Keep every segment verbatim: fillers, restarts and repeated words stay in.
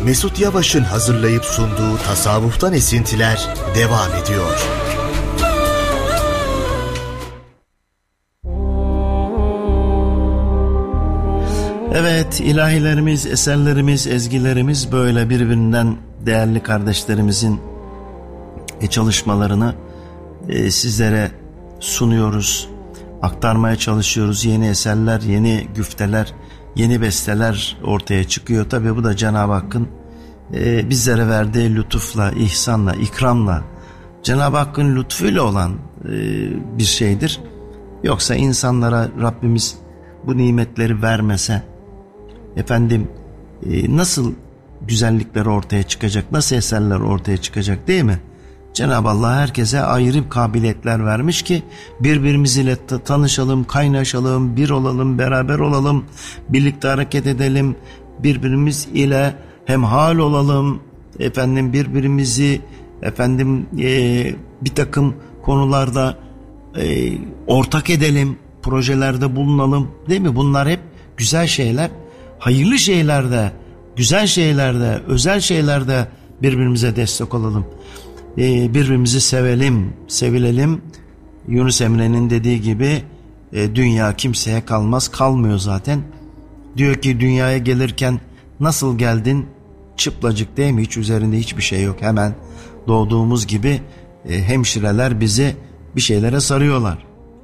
Mesut Yavaş'ın hazırlayıp sunduğu Tasavvuftan Esintiler devam ediyor. Evet, ilahilerimiz, eserlerimiz, ezgilerimiz böyle birbirinden değerli kardeşlerimizin çalışmalarını e, sizlere sunuyoruz, aktarmaya çalışıyoruz. Yeni eserler, yeni güfteler, yeni besteler ortaya çıkıyor. Tabii bu da Cenab-ı Hakk'ın e, bizlere verdiği lütufla, ihsanla, ikramla, Cenab-ı Hakk'ın lütfuyla olan e, bir şeydir. Yoksa insanlara Rabbimiz bu nimetleri vermese, efendim e, nasıl güzellikler ortaya çıkacak, nasıl eserler ortaya çıkacak, değil mi? Cenab-ı Allah herkese ayrı kabiliyetler vermiş ki birbirimiz ile tanışalım, kaynaşalım, bir olalım, beraber olalım, birlikte hareket edelim, birbirimiz ile hemhal olalım, efendim birbirimizi efendim e, bir takım konularda e, ortak edelim, projelerde bulunalım, değil mi? Bunlar hep güzel şeyler, hayırlı şeylerde, güzel şeylerde, özel şeylerde birbirimize destek olalım. Ee, birbirimizi sevelim, sevilelim. Yunus Emre'nin dediği gibi e, dünya kimseye kalmaz, kalmıyor zaten. Diyor ki dünyaya gelirken nasıl geldin? Çıplacık, değil mi? Hiç üzerinde hiçbir şey yok. Hemen doğduğumuz gibi e, hemşireler bizi bir şeylere sarıyorlar.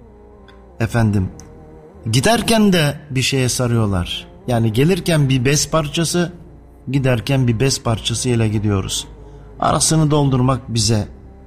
Efendim, giderken de bir şeye sarıyorlar. Yani gelirken bir bez parçası, giderken bir bez parçası ile gidiyoruz. Arasını doldurmak bize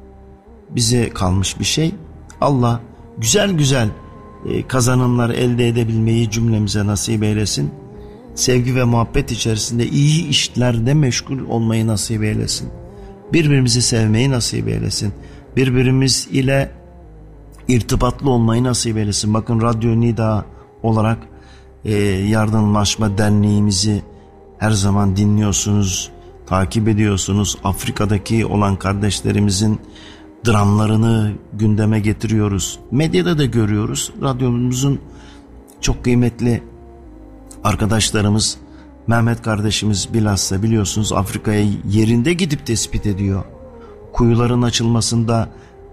bize kalmış bir şey. Allah güzel güzel kazanımlar elde edebilmeyi cümlemize nasip eylesin. Sevgi ve muhabbet içerisinde iyi işlerde meşgul olmayı nasip eylesin. Birbirimizi sevmeyi nasip eylesin. Birbirimiz ile irtibatlı olmayı nasip eylesin. Bakın Radyo Nida olarak e, Yardımlaşma Derneğimizi her zaman dinliyorsunuz, takip ediyorsunuz. Afrika'daki olan kardeşlerimizin dramlarını gündeme getiriyoruz. Medyada da görüyoruz. Radyomuzun çok kıymetli arkadaşlarımız, Mehmet kardeşimiz bilhassa biliyorsunuz Afrika'ya yerinde gidip tespit ediyor. Kuyuların açılmasında